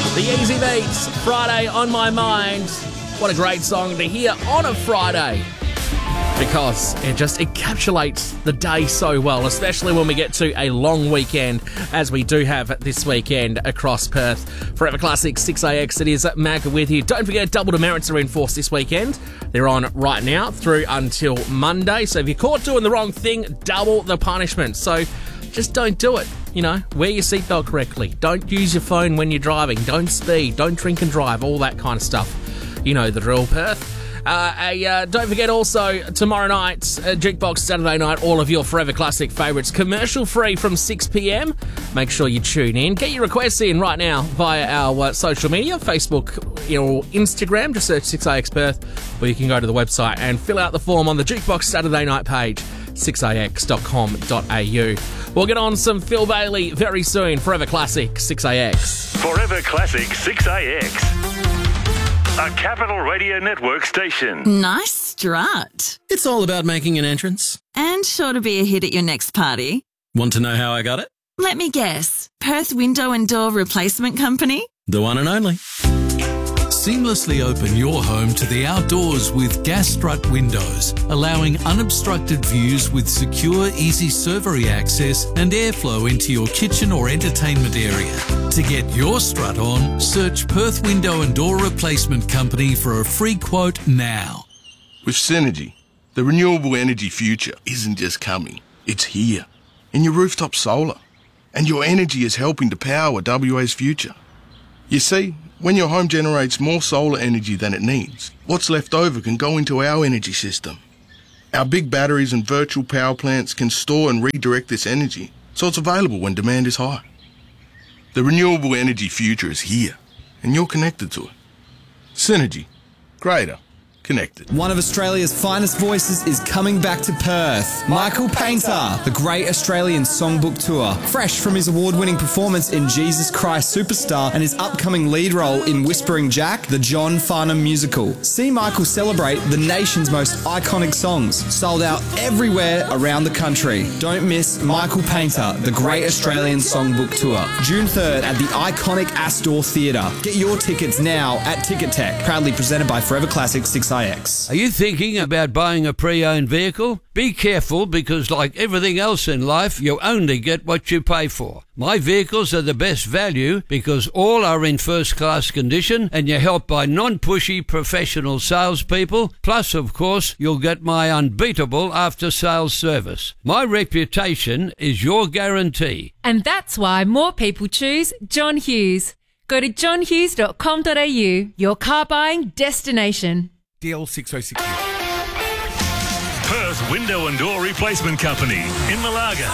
The Easy Beats, Friday on My Mind. What a great song to hear on a Friday, because it just encapsulates the day so well, especially when we get to a long weekend, as we do have this weekend across Perth. Forever Classic 6AX, it is Mag with you. Don't forget, double demerits are in force this weekend. They're on right now through until Monday, so if you're caught doing the wrong thing, double the punishment. So just don't do it. You know, wear your seatbelt correctly. Don't use your phone when you're driving. Don't speed. Don't drink and drive. All that kind of stuff. You know the drill, Perth. Don't forget also, tomorrow night, Jukebox Saturday night, all of your Forever Classic favourites, commercial free from 6 p.m. Make sure you tune in. Get your requests in right now via our social media, Facebook or Instagram. Just search 6AX Perth, or you can go to the website and fill out the form on the Jukebox Saturday night page, 6ax.com.au. We'll get on some Phil Bailey very soon. Forever Classic 6AX. Forever Classic 6AX. A Capital Radio Network station. Nice strut. It's all about making an entrance. And sure to be a hit at your next party. Want to know how I got it? Let me guess. Perth Window and Door Replacement Company? The one and only. Seamlessly open your home to the outdoors with gas strut windows, allowing unobstructed views with secure, easy servery access and airflow into your kitchen or entertainment area. To get your strut on, search Perth Window and Door Replacement Company for a free quote now. With Synergy, the renewable energy future isn't just coming, it's here. In your rooftop solar. And your energy is helping to power WA's future. You see, when your home generates more solar energy than it needs, what's left over can go into our energy system. Our big batteries and virtual power plants can store and redirect this energy, so it's available when demand is high. The renewable energy future is here, and you're connected to it. Synergy. Greater. Connected. One of Australia's finest voices is coming back to Perth. Michael Painter, the Great Australian Songbook Tour. Fresh from his award-winning performance in Jesus Christ Superstar and his upcoming lead role in Whispering Jack, the John Farnham musical. See Michael celebrate the nation's most iconic songs. Sold out everywhere around the country. Don't miss Michael Painter, the Great Australian Songbook Tour. June 3rd at the iconic Astor Theatre. Get your tickets now at Ticket Tech. Proudly presented by Forever Classic 6AX. Are you thinking about buying a pre-owned vehicle? Be careful, because like everything else in life, you only get what you pay for. My vehicles are the best value because all are in first-class condition and you're helped by non-pushy professional salespeople. Plus, of course, you'll get my unbeatable after-sales service. My reputation is your guarantee. And that's why more people choose John Hughes. Go to johnhughes.com.au, your car buying destination. DL606. Perth Window and Door Replacement Company in Malaga.